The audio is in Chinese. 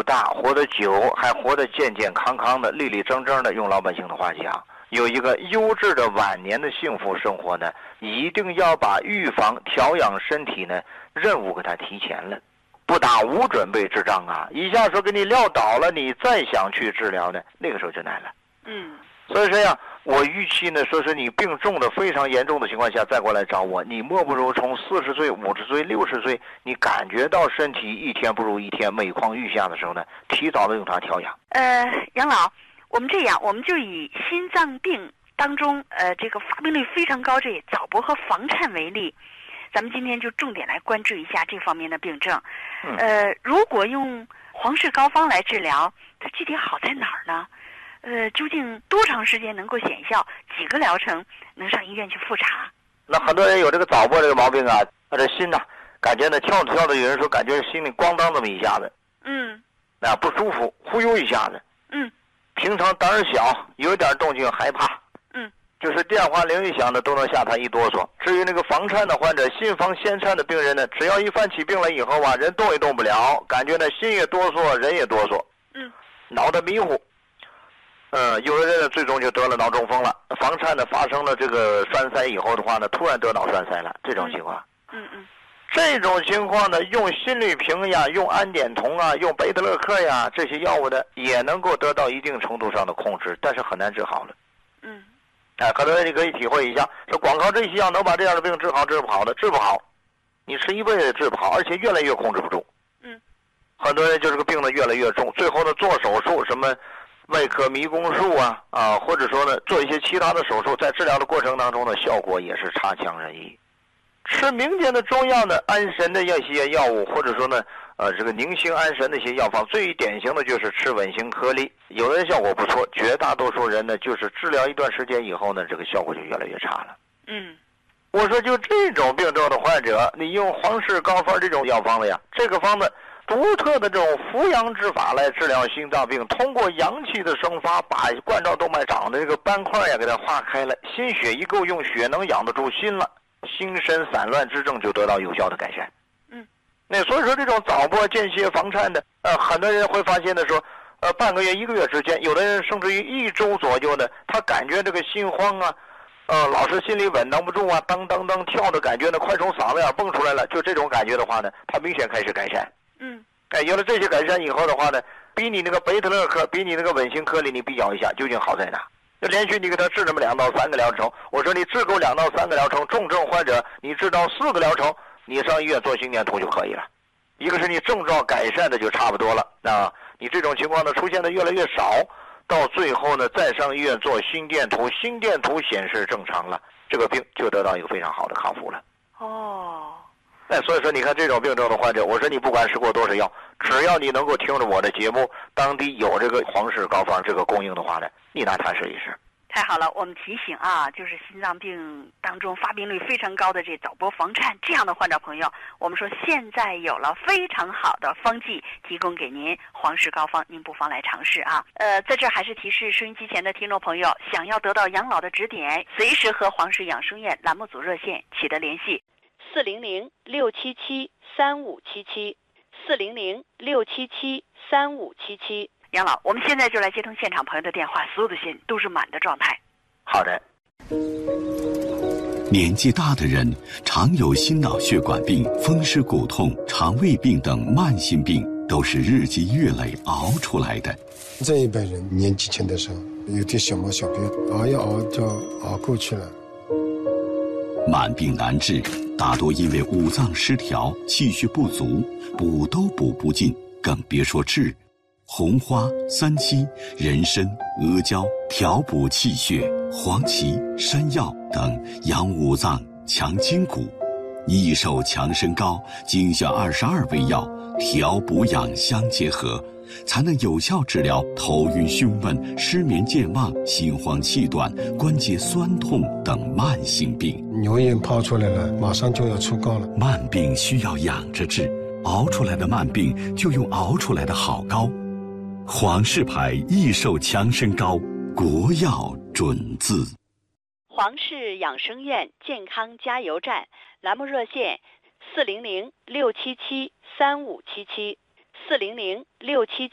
大，活得久，还活得健健康康的、立立正正的。用老百姓的话讲，有一个优质的晚年的幸福生活呢，一定要把预防调养身体呢任务给他提前了，不打无准备之仗啊！一下说给你撂倒了，你再想去治疗呢，那个时候就难了。所以说呀，我预期呢，说是你病重的非常严重的情况下再过来找我，你莫不如从40岁、50岁、60岁，你感觉到身体一天不如一天，每况愈下的时候呢，提早的用它调养。 杨老，我们这样，我们就以心脏病当中这个发病率非常高这早搏和房颤为例，咱们今天就重点来关注一下这方面的病症。如果用皇氏膏方来治疗，它具体好在哪儿呢？究竟多长时间能够显效？几个疗程能上医院去复查？ 那很多人有这个早搏这个毛病啊，他这心呐，感觉呢跳着跳着，有人说感觉心里咣当这么一下子，那不舒服，忽悠一下子，平常胆儿小，有点动静害怕，就是电话铃一响的都能吓他一哆嗦。至于那个房颤的患者，心房痫颤的病人呢，只要一犯起病来以后啊，人动也动不了，感觉呢心也哆嗦，人也哆嗦，脑袋迷糊。有的人呢最终就得了脑中风了。房颤呢发生了这个栓塞以后的话呢，突然得脑栓塞了，这种情况。这种情况呢，用心律平呀，用氨碘酮啊，用贝特勒克呀，这些药物呢也能够得到一定程度上的控制，但是很难治好了。很多人你可以体会一下，说光靠这些药能把这样的病治好，治不好的，治不好，你吃一辈子也治不好，而且越来越控制不住。很多人就这个病呢越来越重，最后呢做手术什么外科迷宫术啊，或者说呢做一些其他的手术，在治疗的过程当中呢，效果也是差强人意。吃民间的中药的安神的一些药物，或者说呢这个宁心安神的一些药方，最典型的就是吃稳心颗粒，有的人效果不错，绝大多数人呢就是治疗一段时间以后呢，这个效果就越来越差了。我说就这种病症的患者，你用皇氏膏方这种药方子呀，这个方子独特的这种扶阳之法来治疗心脏病，通过阳气的生发，把冠状动脉长的这个斑块呀给它化开了，心血一够用，血能养得住心了，心神散乱之症就得到有效的改善。那所以说这种早搏间歇房颤的，很多人会发现的说，半个月1个月之间，有的人甚至于1周左右的，他感觉这个心慌啊，老是心里稳当不住啊，当当当跳的感觉呢，快从嗓子眼蹦出来了，就这种感觉的话呢，他明显开始改善。有了这些改善以后的话呢，比你那个贝特勒克，比你那个稳心颗粒，你比较一下究竟好在哪？就连续你给他治这么2到3个疗程，我说你治够2到3个疗程，重症患者你治到4个疗程，你上医院做心电图就可以了。一个是你症状改善的就差不多了，你这种情况呢出现的越来越少，到最后呢再上医院做心电图，心电图显示正常了，这个病就得到一个非常好的康复了。所以说你看这种病症的患者，我说你不管吃过多少药，只要你能够听着我的节目，当地有这个皇氏膏方这个供应的话呢，你拿它试一试。 太好了，我们提醒啊，就是心脏病当中发病率非常高的这早搏房颤这样的患者朋友，我们说现在有了非常好的方剂提供给您，皇氏膏方您不妨来尝试啊。在这还是提示收音机前的听众朋友，想要得到养老的指点，随时和皇氏养生院栏目组热线取得联系，400-677-3577，400-677-3577。杨老，我们现在就来接通现场朋友的电话，所有的线都是满的状态。 好的。 年纪大的人常有心脑血管病、风湿骨痛、肠胃病等慢性病，都是日积月累熬出来的。 这一辈人年纪轻的时候有点小毛小病，熬一熬就熬过去了。 慢病难治，大多因为五脏失调、气血不足，补都补不进，更别说治。红花、三七、人参、阿胶调补气血，黄芪、山药等养五脏、强筋骨。益寿强身膏精选22味药，调补养相结合，才能有效治疗头晕胸闷、失眠健忘、心慌气短、关节酸痛等慢性病。 牛眼泡出来了，马上就要出膏了。 慢病需要养着治，熬出来的慢病就用熬出来的好膏。皇氏牌益寿强身膏，国药准字。 皇氏养生院健康加油站栏目热线：400-677-3577，400-677